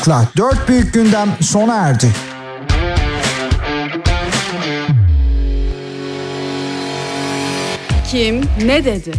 Dört büyük gündem sona erdi. Kim ne dedi?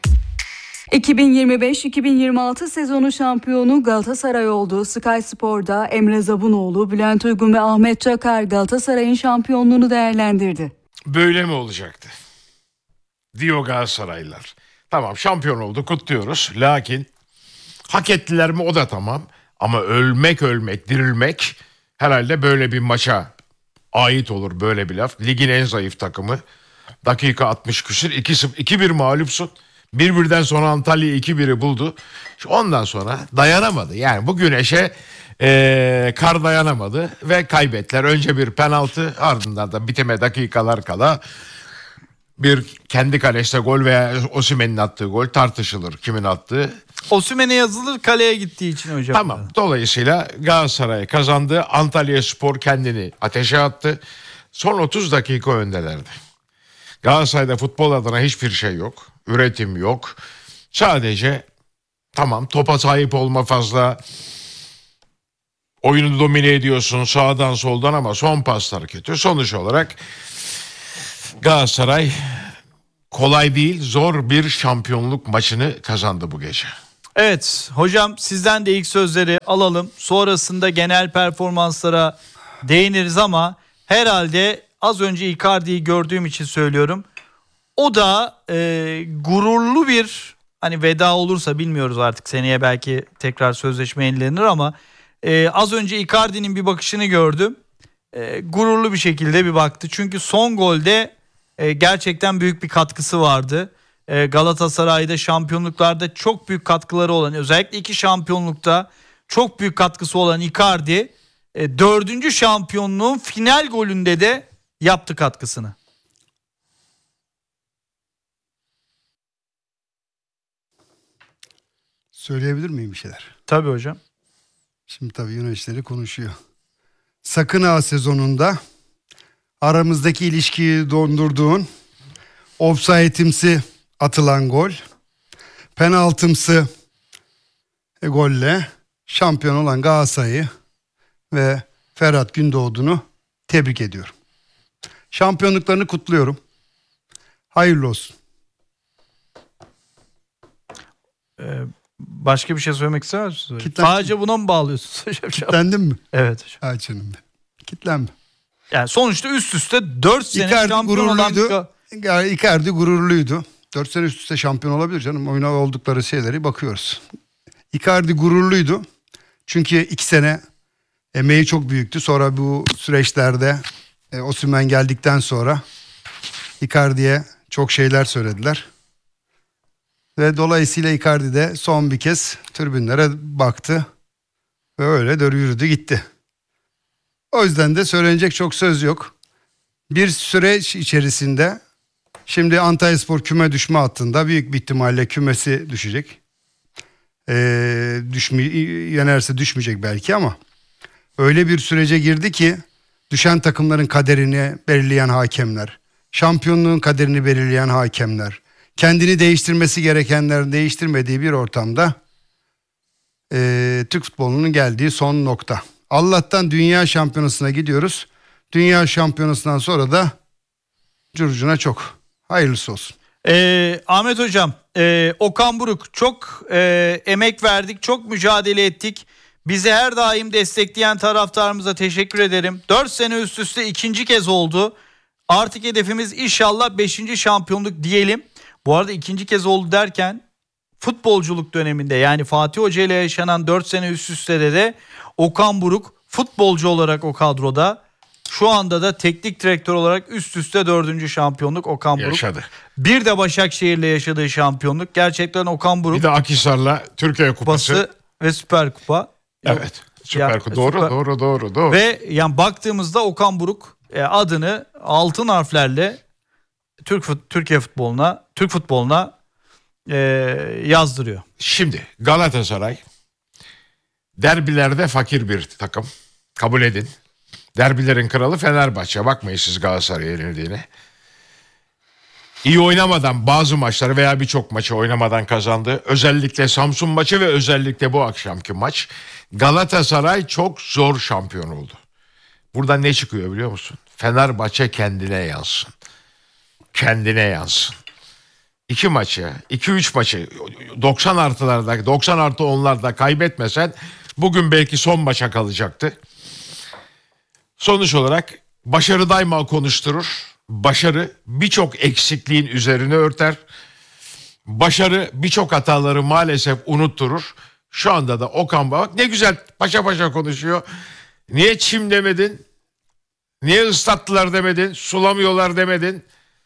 2025-2026 sezonu şampiyonu Galatasaray olduğu Sky Spor'da Emre Zabunoğlu, Bülent Uygun ve Ahmet Çakar Galatasaray'ın şampiyonluğunu değerlendirdi. Böyle mi olacaktı? Diyor Galatasaraylılar. Tamam, şampiyon oldu, kutluyoruz. Lakin hak ettiler mi, o da tamam. Ama ölmek dirilmek herhalde böyle bir maça ait olur, böyle bir laf. Ligin en zayıf takımı. Dakika 60 küsür 2-1 mağlupsun. Birbirden sonra Antalya 2-1'i buldu. Ondan sonra dayanamadı. Yani bu güneşe kar dayanamadı ve kaybettiler. Önce bir penaltı, ardından da bitime dakikalar kala bir kendi kalesine gol veya Osimhen'in attığı gol tartışılır. Kimin attığı? Osimhen'e yazılır, kaleye gittiği için hocam. Tamam. Dolayısıyla Galatasaray kazandı. Antalyaspor kendini ateşe attı. Son 30 dakika öndelerdi. Galatasaray'da futbol adına hiçbir şey yok. Üretim yok. Sadece tamam, topa sahip olma fazla. Oyunu domine ediyorsun sağdan soldan ama son paslar kötü. Sonuç olarak Galatasaray kolay değil, zor bir şampiyonluk maçını kazandı bu gece. Evet hocam, sizden de ilk sözleri alalım. Sonrasında genel performanslara değiniriz ama herhalde az önce Icardi'yi gördüğüm için söylüyorum. O da gururlu bir, hani veda olursa bilmiyoruz artık, seneye belki tekrar sözleşme yenilenir ama az önce Icardi'nin bir bakışını gördüm. Gururlu bir şekilde bir baktı. Çünkü son golde gerçekten büyük bir katkısı vardı. Galatasaray'da şampiyonluklarda çok büyük katkıları olan, özellikle 2 şampiyonlukta çok büyük katkısı olan Icardi 4. şampiyonluğun final golünde de yaptı katkısını. Söyleyebilir miyim bir şeyler? Tabii hocam. Şimdi tabii yöneticileri konuşuyor. Sakın ha sezonunda aramızdaki ilişkiyi dondurduğun, ofsaytimsi atılan gol, penaltımsı golle şampiyon olan Galatasaray'ı ve Ferhat Gündoğdu'nu tebrik ediyorum. Şampiyonluklarını kutluyorum. Hayırlı olsun. Başka bir şey söylemek ister misiniz? Sadece buna mı bağlıyorsunuz hocam? Kitlendin mi? Evet hocam. Ha canım benim. Kitlenme. Yani sonuçta üst üste 4 sene Icardi şampiyon olan... Icardi gururluydu. 4 sene üst üste şampiyon olabilir canım. Oyuna oldukları şeyleri bakıyoruz. Icardi gururluydu. Çünkü 2 sene emeği çok büyüktü. Sonra bu süreçlerde Osimhen geldikten sonra Icardi'ye çok şeyler söylediler. Ve dolayısıyla Icardi de son bir kez tribünlere baktı ve öyle yürüdü gitti. O yüzden de söylenecek çok söz yok. Bir süreç içerisinde şimdi Antalyaspor küme düşme hattında, büyük bir ihtimalle kümesi düşecek. Yenerse düşmeyecek belki ama öyle bir sürece girdi ki düşen takımların kaderini belirleyen hakemler, şampiyonluğun kaderini belirleyen hakemler, kendini değiştirmesi gerekenlerin değiştirmediği bir ortamda Türk futbolunun geldiği son nokta. Allah'tan dünya şampiyonasına gidiyoruz. Dünya şampiyonasından sonra da curcuna çok. Hayırlısı olsun. Ahmet hocam, Okan Buruk, çok emek verdik, çok mücadele ettik. Bizi her daim destekleyen taraftarımıza teşekkür ederim. 4 sene üst üste 2. kez oldu. Artık hedefimiz inşallah 5. şampiyonluk diyelim. Bu arada 2. kez oldu derken futbolculuk döneminde, yani Fatih Hoca ile yaşanan 4 sene üst üste de Okan Buruk futbolcu olarak o kadroda, şu anda da teknik direktör olarak üst üste 4. şampiyonluk Okan Buruk. Yaşadı. Bir de Başakşehir'le yaşadığı şampiyonluk. Gerçekten Okan Buruk. Bir de Akhisar'la Türkiye Kupası. Ve Süper Kupa. Evet. Süper Kupa. Doğru. Ve yani baktığımızda Okan Buruk adını altın harflerle Türk futboluna yazdırıyor. Şimdi Galatasaray derbilerde fakir bir takım. Kabul edin. Derbilerin kralı Fenerbahçe. Bakmayın siz Galatasaray'a yenildiğine. iyi oynamadan bazı maçları veya birçok maçı oynamadan kazandı. Özellikle Samsun maçı ve özellikle bu akşamki maç. Galatasaray çok zor şampiyon oldu. Buradan ne çıkıyor biliyor musun? Fenerbahçe kendine yansın. Kendine yansın. 2 maçı, 2-3 maçı 90 artılarda, 90 artı 10'larda kaybetmesen bugün belki son maça kalacaktı. Sonuç olarak başarı daima konuşturur. Başarı birçok eksikliğin üzerine örter. Başarı birçok hataları maalesef unutturur. Şu anda da Okan bak ne güzel paşa paşa konuşuyor. Niye çim demedin? Niye ıslattılar demedin? Sulamıyorlar demedin?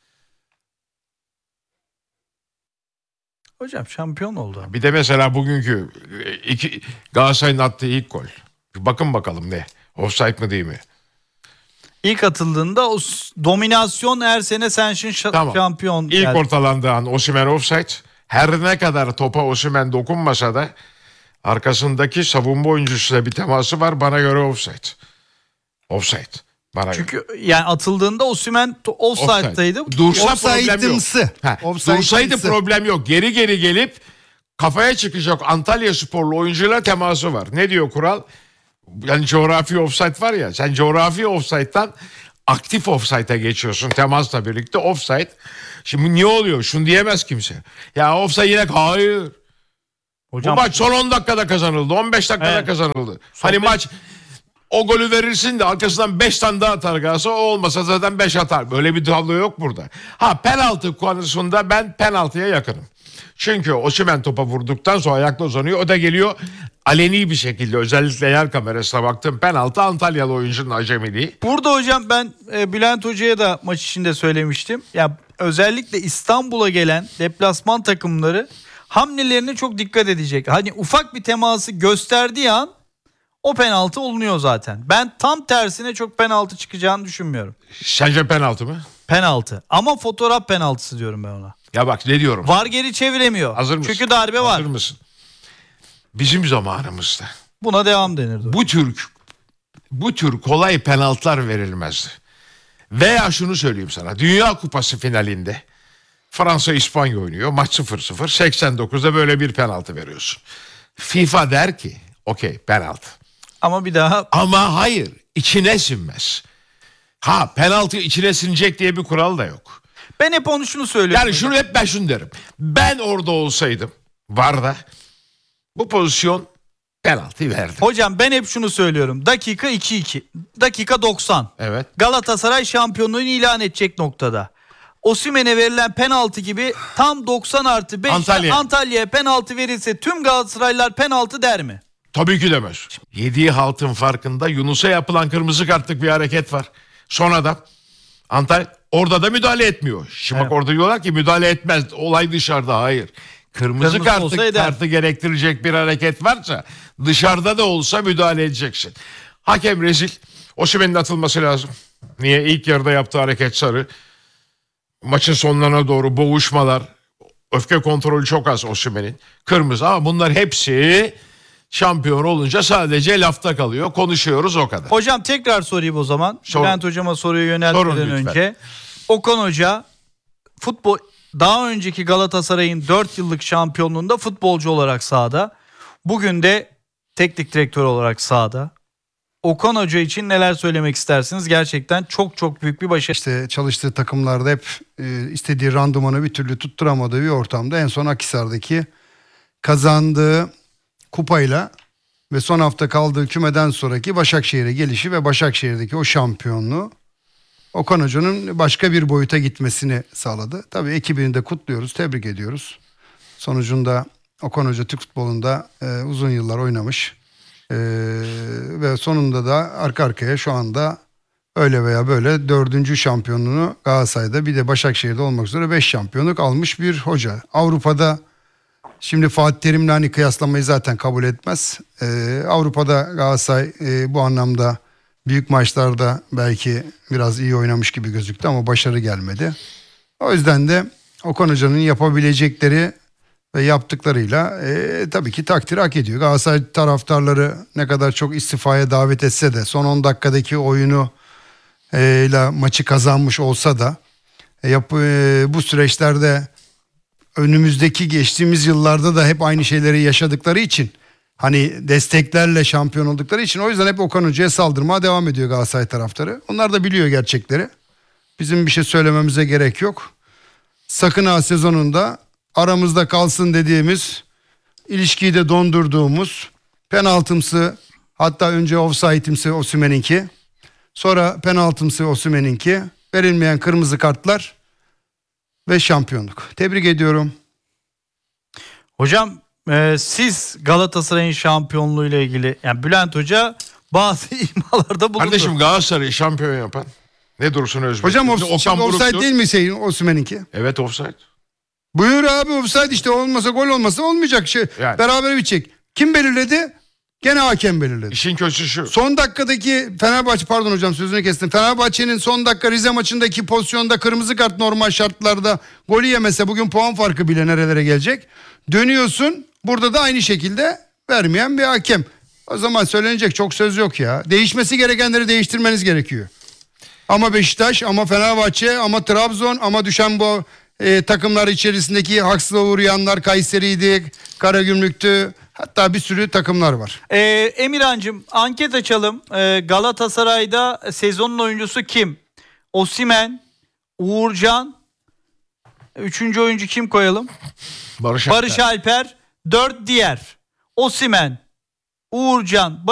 Hocam şampiyon oldu. Bir de mesela bugünkü Galatasaray'ın attığı ilk gol. Bir bakın bakalım ne? Offside mı değil mi? İlk atıldığında o dominasyon her sene sensin Tamam. şampiyon. İlk ortalandığı an Osimhen offside. Her ne kadar topa Osimhen dokunmasa da arkasındaki savunma oyuncusuyla bir teması var. Bana göre offside. Offside. Bana göre. Çünkü yani atıldığında Osimhen offside'daydı. Dursa problem yok. Offside'ımsı. Dursaydı problem yok. Geri geri gelip kafaya çıkacak Antalya sporlu oyuncuyla teması var. Ne diyor kural? Yani coğrafi offside var ya. Sen coğrafi offside'dan aktif offside'a geçiyorsun temasla birlikte offside. Şimdi niye oluyor? Şunu diyemez kimse. Ya offside yine hayır. Hocam, Bu maç son 10 dakikada kazanıldı. 15 dakikada Evet. kazanıldı. Hani maç o golü verirsin de arkasından 5 tane daha atar Galatasaray. O olmasa zaten 5 atar. Böyle bir tablo yok burada. Ha penaltı konusunda ben penaltıya yakınım. Çünkü Osimhen topa vurduktan sonra ayakla uzanıyor. O da geliyor aleni bir şekilde özellikle yer kamerasına baktım. Penaltı Antalyalı oyuncunun acemiliği. burada hocam ben Bülent Hoca'ya da maç içinde söylemiştim. Ya özellikle İstanbul'a gelen deplasman takımları hamlelerine çok dikkat edecek. Hani ufak bir teması gösterdiği an o penaltı olunuyor zaten. Ben tam tersine çok penaltı çıkacağını düşünmüyorum. Sence penaltı mı? Penaltı. Ama fotoğraf penaltısı diyorum ben ona. Ya bak ne diyorum. VAR geri çeviremiyor. Hazır mısın? Çünkü darbe var. Hazır mısın? Bizim zamanımızda Buna devam denirdi. bu tür kolay penaltılar verilmezdi. Veya şunu söyleyeyim sana. Dünya Kupası finalinde Fransa İspanya oynuyor. Maç 0-0. 89'da böyle bir penaltı veriyorsun. FIFA der ki okey penaltı. Ama bir daha Ama hayır içine sinmez. Ha penaltı içine sinecek diye bir kural da yok. ben hep onu şunu söylüyorum. Yani ben şunu derim. Ben orada olsaydım VAR'da bu pozisyon penaltı verdi. Hocam ben hep şunu söylüyorum. Dakika 2-2. Dakika 90. Evet. Galatasaray şampiyonluğunu ilan edecek noktada. Osimhen'e verilen penaltı gibi tam 90 artı 5 Antalya'ya penaltı verilse tüm Galatasaraylılar penaltı der mi? Tabii ki demez. Yediği haltın farkında Yunus'a yapılan kırmızı kartlık bir hareket var. Sonra da Antalya orada da müdahale etmiyor. Şimdi bak orada diyorlar ki müdahale etmez. Olay dışarıda. Hayır. Kırmızı kartı gerektirecek bir hareket varsa dışarıda da olsa müdahale edeceksin. Hakem rezil. Osimhen'in atılması lazım. Niye? İlk yarıda yaptığı hareket sarı. Maçın sonlarına doğru boğuşmalar. Öfke kontrolü çok az Osimhen'in. Kırmızı ama bunlar hepsi şampiyon olunca sadece lafta kalıyor. Konuşuyoruz o kadar. Hocam tekrar sorayım o zaman. Bülent Hocama soruyu yöneltmeden önce. Okan Hoca daha önceki Galatasaray'ın 4 yıllık şampiyonluğunda futbolcu olarak sahada. Bugün de teknik direktör olarak sahada. Okan Hoca için neler söylemek istersiniz? Gerçekten çok çok büyük bir başarı. İşte çalıştığı takımlarda hep istediği randımanı bir türlü tutturamadığı bir ortamda en son Akhisar'daki kazandığı kupayla ve son hafta kaldığı kümeden sonraki Başakşehir'e gelişi ve Başakşehir'deki o şampiyonluğu Okan Hoca'nın başka bir boyuta gitmesini sağladı. Tabii ekibini de kutluyoruz, tebrik ediyoruz. Sonucunda Okan Hoca Türk futbolunda uzun yıllar oynamış. Ve sonunda da arka arkaya şu anda öyle veya böyle 4. şampiyonluğunu Galatasaray'da bir de Başakşehir'de olmak üzere 5 şampiyonluk almış bir hoca. Avrupa'da şimdi Fatih Terim'le hani kıyaslamayı zaten kabul etmez. Avrupa'da Galatasaray bu anlamda büyük maçlarda belki biraz iyi oynamış gibi gözüktü ama başarı gelmedi. O yüzden de Okan Hoca'nın yapabilecekleri ve yaptıklarıyla tabii ki takdir hak ediyor. Galatasaray taraftarları ne kadar çok istifaya davet etse de son 10 dakikadaki oyunu ile maçı kazanmış olsa da Bu süreçlerde önümüzdeki geçtiğimiz yıllarda da hep aynı şeyleri yaşadıkları için, hani desteklerle şampiyon oldukları için, o yüzden hep Okan Hoca'ya saldırmaya devam ediyor Galatasaray taraftarı. Onlar da biliyor gerçekleri. Bizim bir şey söylememize gerek yok. Sakın ha sezonunda aramızda kalsın dediğimiz, ilişkiyi de dondurduğumuz, penaltımsı, hatta önce offside'imsi Osimhen'inki, sonra penaltımsı Osimhen'inki, verilmeyen kırmızı kartlar ve şampiyonluk. Tebrik ediyorum. Hocam siz Galatasaray'ın şampiyonluğu ile ilgili, yani Bülent Hoca bazı imalarda bulundu. Kardeşim, Galatasaray'ı şampiyon yapan ne Dursun Özbek. Hocam ne offside Buruk'tur. değil mi Osimhen'inki? Evet, offside. Buyur abi, offside işte, olmasa gol olmasa olmayacak şey. Yani. Beraber bitecek. Kim belirledi? Gene hakem belirledi. İşin kötüsü şu. Son dakikadaki Fenerbahçe, pardon hocam sözünü kestim. Fenerbahçe'nin son dakika Rize maçındaki pozisyonda kırmızı kart normal şartlarda golü yemese bugün puan farkı bile nerelere gelecek. Dönüyorsun, burada da aynı şekilde vermeyen bir hakem. O zaman söylenecek çok söz yok ya. Değişmesi gerekenleri değiştirmeniz gerekiyor. Ama Beşiktaş, ama Fenerbahçe, ama Trabzon, ama düşen bu takımlar içerisindeki haksızlığa uğrayanlar Kayseri'ydi, Karagümrük'tü. Hatta bir sürü takımlar var. Emirhan'cığım, anket açalım. Galatasaray'da sezonun oyuncusu kim? Osimhen, Uğurcan, 3. oyuncu kim koyalım? Barış Barış Alper, 4 diğer. Osimhen, Uğurcan,